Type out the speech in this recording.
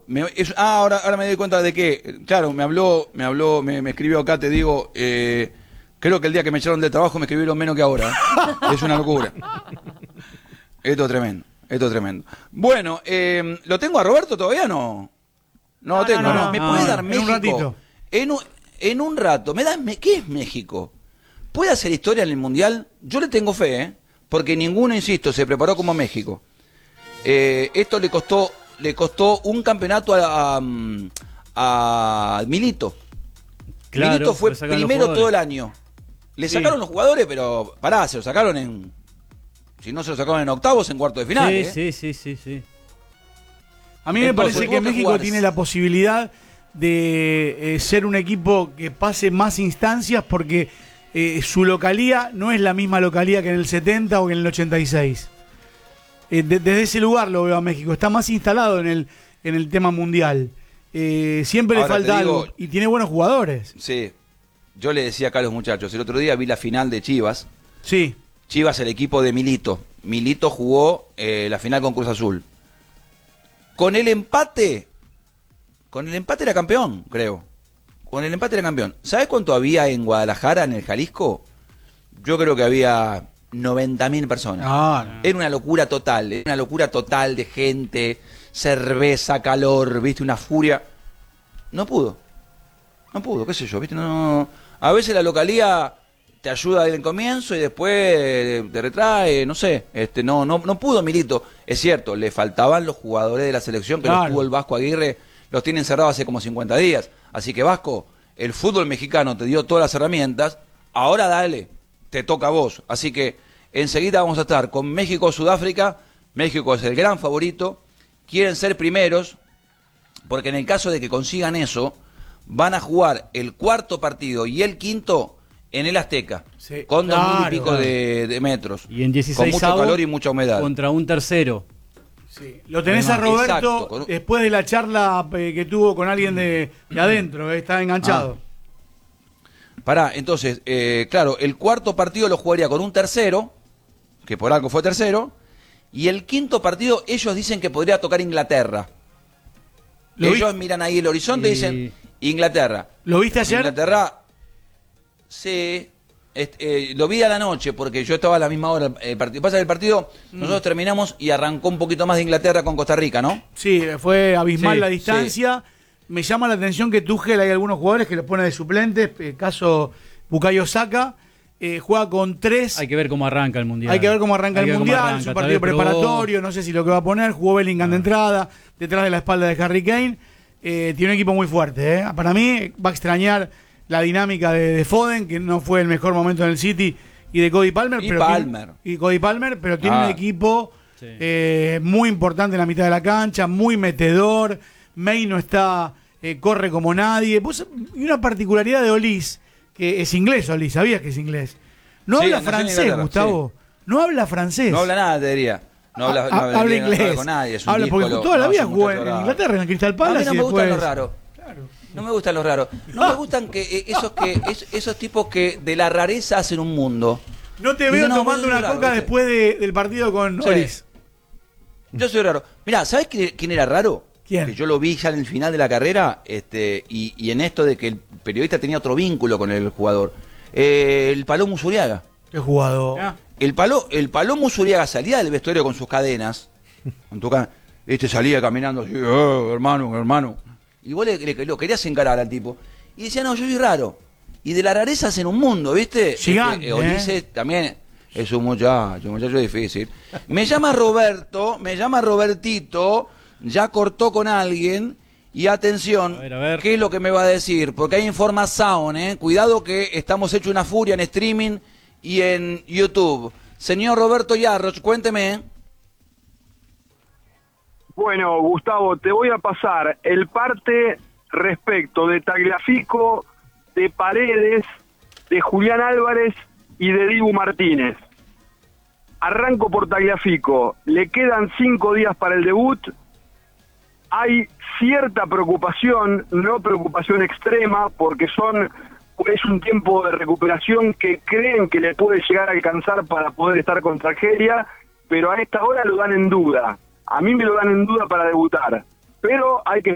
Ahora me doy cuenta de que, claro, me escribió acá, te digo, creo que el día que me echaron del trabajo me escribieron menos que ahora. Es una locura. Esto es tremendo. Bueno, ¿lo tengo a Roberto todavía? No lo tengo. No. ¿Me puede dar México? En un ratito. En un rato. ¿Qué es México? ¿Puede hacer historia en el Mundial? Yo le tengo fe, porque ninguno, insisto, se preparó como México. Esto le costó un campeonato a Milito. Claro, Milito fue primero todo el año. Le sacaron los jugadores, pero se lo sacaron si no se lo sacaron en octavos, en cuartos de final. Sí. A mí me parece que México tiene la posibilidad de ser un equipo que pase más instancias porque su localía no es la misma localía que en el 70 o que en el 86. Desde ese lugar lo veo a México. Está más instalado en el tema mundial. Siempre le falta algo. Y tiene buenos jugadores. Sí. Yo le decía acá a los muchachos, el otro día vi la final de Chivas. Sí. Chivas, el equipo de Milito. Milito jugó la final con Cruz Azul. Con el empate era campeón, creo. Con el empate era campeón. ¿Sabes cuánto había en Guadalajara, en el Jalisco? Yo creo que había 90.000 personas. Era una locura total de gente, cerveza, calor, viste, una furia. No pudo, qué sé yo, viste, no. A veces la localía te ayuda desde el comienzo y después te retrae, no sé, no pudo Milito. Es cierto, le faltaban los jugadores de la selección que los tuvo el Vasco Aguirre, los tienen cerrados hace como 50 días. Así que Vasco, el fútbol mexicano te dio todas las herramientas, ahora dale, te toca a vos. Así que enseguida vamos a estar con México-Sudáfrica. México es el gran favorito, quieren ser primeros, porque en el caso de que consigan eso, van a jugar el cuarto partido y el quinto en el Azteca, con 2.000 y pico de metros, y en 16 con mucho calor y mucha humedad. Contra un tercero. Sí. Lo tenés a Roberto después de la charla que tuvo con alguien de adentro, está enganchado. Entonces, claro, el cuarto partido lo jugaría con un tercero, que por algo fue tercero, y el quinto partido ellos dicen que podría tocar Inglaterra. Ellos miran ahí el horizonte y dicen Inglaterra. ¿Lo viste ayer? Inglaterra, sí. Lo vi a la noche porque yo estaba a la misma hora. El partido. Pasa que el partido, nosotros terminamos y arrancó un poquito más de Inglaterra con Costa Rica, ¿no? Sí, fue abismal la distancia. Sí. Me llama la atención que Tuchel hay algunos jugadores que los pone de suplentes. Caso Bukayo Saka. Juega con 3. Hay que ver cómo arranca el Mundial. Hay que ver cómo arranca el Mundial. Es un partido preparatorio. No sé si lo que va a poner. Jugó Bellingham de entrada, detrás de la espalda de Harry Kane. Tiene un equipo muy fuerte. Para mí va a extrañar la dinámica de Foden, que no fue el mejor momento en el City, y de Cody Palmer. Cody Palmer, pero tiene un equipo muy importante en la mitad de la cancha, muy metedor. May no está, corre como nadie. Y una particularidad de Olís, que es inglés, Olís, ¿sabías que es inglés? No habla francés, Gustavo. Sí. No habla francés. No habla nada, te diría. No habla inglés. No habla con nadie. Habla porque toda la vida jugó en Inglaterra, en el Crystal Palace. A mí no me gustan los raros. No me gustan los raros. No me gustan esos tipos que de la rareza hacen un mundo. No te veo tomando una coca después del partido con Olís. Yo soy raro. Mirá, ¿sabés quién era raro? ¿Quién? Que yo lo vi ya en el final de la carrera, y en esto de que el periodista tenía otro vínculo con el jugador. El Palomo Uzuriaga. ¿Qué jugador? El Palomo Uzuriaga salía del vestuario con sus cadenas. Salía caminando así, hermano. Y vos lo querías encarar al tipo. Y decía, no, yo soy raro. Y de la rareza hacen un mundo, ¿viste? Gigante, Ulises también es un muchacho difícil. Me llama Robertito, ya cortó con alguien. Y atención, a ver. ¿Qué es lo que me va a decir? Porque hay información, Cuidado que estamos hechos una furia en streaming y en YouTube. Señor Roberto Yarroch, cuénteme. Bueno, Gustavo, te voy a pasar el parte respecto de Tagliafico, de Paredes, de Julián Álvarez y de Dibu Martínez. Arranco por Tagliafico. Le quedan 5 días para el debut. Hay cierta preocupación, no preocupación extrema, porque es un tiempo de recuperación que creen que le puede llegar a alcanzar para poder estar contra Argelia, pero a esta hora lo dan en duda. A mí me lo dan en duda para debutar, pero hay que